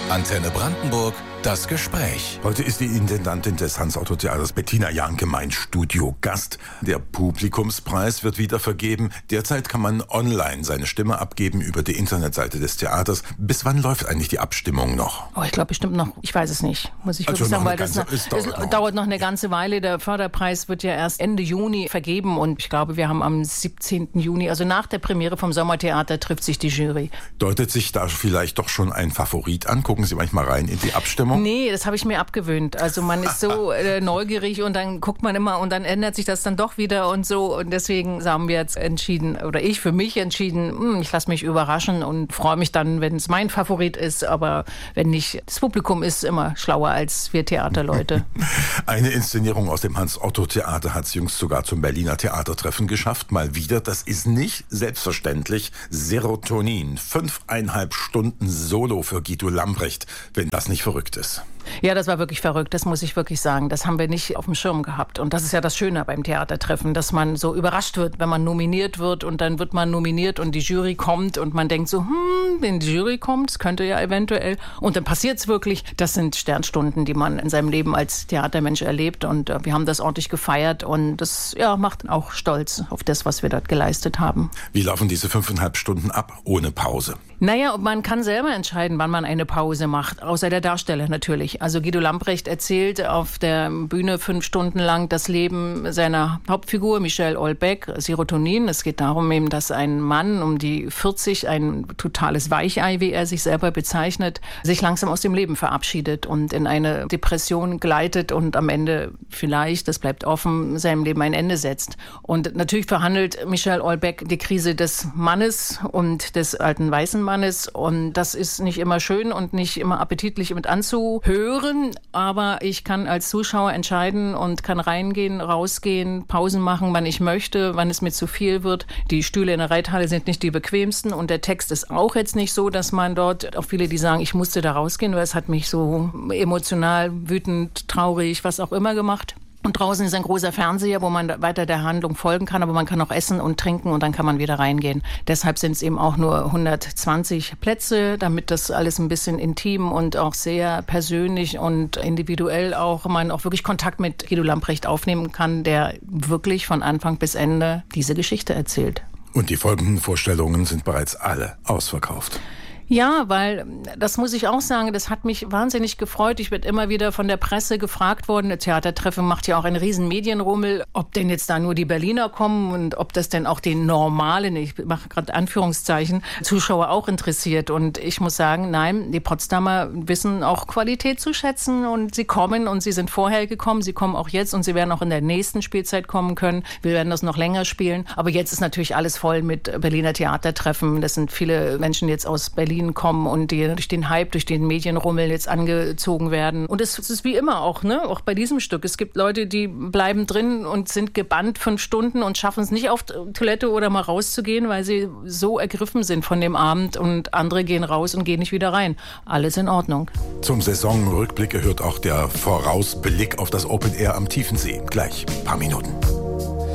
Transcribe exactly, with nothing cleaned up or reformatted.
Antenne Brandenburg, das Gespräch. Heute ist die Intendantin des Hans-Otto-Theaters Bettina Jahnke mein Studiogast. Der Publikumspreis wird wieder vergeben. Derzeit kann man online seine Stimme abgeben über die Internetseite des Theaters. Bis wann läuft eigentlich die Abstimmung noch? Oh, ich glaube bestimmt noch, ich weiß es nicht, muss ich wirklich Also sagen, weil ganze, das es dauert, dauert, es noch. dauert noch eine ganze Weile. Der Förderpreis wird ja erst Ende Juni vergeben und ich glaube, wir haben am siebzehnten Juni, also nach der Premiere vom Sommertheater, trifft sich die Jury. Deutet sich da vielleicht doch schon ein Favorit an? Gucken Sie manchmal rein in die Abstimmung? Nee, das habe ich mir abgewöhnt. Also man ist so äh, neugierig und dann guckt man immer und dann ändert sich das dann doch wieder und so. Und deswegen haben wir jetzt entschieden, oder ich für mich entschieden, mh, ich lasse mich überraschen und freue mich dann, wenn es mein Favorit ist. Aber wenn nicht, das Publikum ist immer schlauer als wir Theaterleute. Eine Inszenierung aus dem Hans-Otto-Theater hat es jüngst sogar zum Berliner Theatertreffen geschafft. Mal wieder, das ist nicht selbstverständlich. Serotonin, fünfeinhalb Stunden Solo für Guido Lambrecht, wenn das nicht verrückt ist. Ja, das war wirklich verrückt, das muss ich wirklich sagen. Das haben wir nicht auf dem Schirm gehabt. Und das ist ja das Schöne beim Theatertreffen, dass man so überrascht wird, wenn man nominiert wird und dann wird man nominiert und die Jury kommt und man denkt so, hm, wenn die Jury kommt, das könnte ja eventuell. Und dann passiert's wirklich. Das sind Sternstunden, die man in seinem Leben als Theatermensch erlebt und äh, wir haben das ordentlich gefeiert und das ja, macht auch stolz auf das, was wir dort geleistet haben. Wie laufen diese fünfeinhalb Stunden ab, ohne Pause? Naja, man kann selber entscheiden, wann man eine Pause macht, außer der Darsteller natürlich. Also Guido Lambrecht erzählt auf der Bühne fünf Stunden lang das Leben seiner Hauptfigur, Michel Houellebecq, Serotonin. Es geht darum eben, dass ein Mann um die vierzig, ein totales Weichei, wie er sich selber bezeichnet, sich langsam aus dem Leben verabschiedet und in eine Depression gleitet und am Ende vielleicht, das bleibt offen, seinem Leben ein Ende setzt. Und natürlich verhandelt Michel Houellebecq die Krise des Mannes und des alten weißen Mannes und das ist nicht immer schön und nicht immer appetitlich mit anzuhören, aber ich kann als Zuschauer entscheiden und kann reingehen, rausgehen, Pausen machen, wann ich möchte, wann es mir zu viel wird. Die Stühle in der Reithalle sind nicht die bequemsten und der Text ist auch jetzt nicht so, dass man dort, auch viele, die sagen, ich musste da rausgehen, weil es hat mich so emotional, wütend, traurig, was auch immer gemacht. Und draußen ist ein großer Fernseher, wo man weiter der Handlung folgen kann, aber man kann auch essen und trinken und dann kann man wieder reingehen. Deshalb sind es eben auch nur hundertzwanzig Plätze, damit das alles ein bisschen intim und auch sehr persönlich und individuell auch man auch wirklich Kontakt mit Guido Lambrecht aufnehmen kann, der wirklich von Anfang bis Ende diese Geschichte erzählt. Und die folgenden Vorstellungen sind bereits alle ausverkauft. Ja, weil, das muss ich auch sagen, das hat mich wahnsinnig gefreut. Ich werde immer wieder von der Presse gefragt worden, der Theatertreffen macht ja auch einen riesen Medienrummel, ob denn jetzt da nur die Berliner kommen und ob das denn auch den normalen, ich mache gerade Anführungszeichen, Zuschauer auch interessiert. Und ich muss sagen, nein, die Potsdamer wissen auch Qualität zu schätzen und sie kommen und sie sind vorher gekommen, sie kommen auch jetzt und sie werden auch in der nächsten Spielzeit kommen können. Wir werden das noch länger spielen. Aber jetzt ist natürlich alles voll mit Berliner Theatertreffen. Das sind viele Menschen jetzt aus Berlin kommen und die durch den Hype, durch den Medienrummel jetzt angezogen werden. Und es ist wie immer auch, ne, auch bei diesem Stück. Es gibt Leute, die bleiben drin und sind gebannt fünf Stunden und schaffen es nicht auf Toilette oder mal rauszugehen, weil sie so ergriffen sind von dem Abend und andere gehen raus und gehen nicht wieder rein. Alles in Ordnung. Zum Saisonrückblick gehört auch der Vorausblick auf das Open Air am Tiefensee. Gleich, ein paar Minuten.